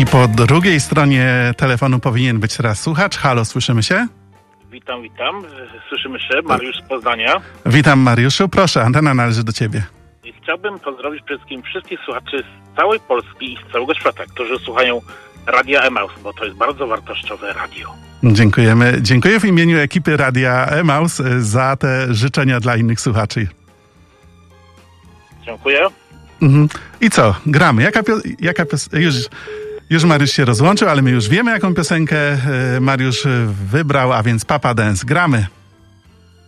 I po drugiej stronie telefonu powinien być teraz słuchacz. Halo, słyszymy się? Witam. Słyszymy się. Mariusz z Poznania. Witam, Mariuszu. Proszę, antena należy do ciebie. I chciałbym pozdrowić przede wszystkim wszystkich słuchaczy z całej Polski i z całego świata, którzy słuchają Radia Emaus, bo to jest bardzo wartościowe radio. Dziękujemy. Dziękuję w imieniu ekipy Radia Emaus za te życzenia dla innych słuchaczy. Dziękuję. I co? Gramy. Już Mariusz się rozłączył, ale my już wiemy, jaką piosenkę Mariusz wybrał, a więc Papa Dance. Gramy.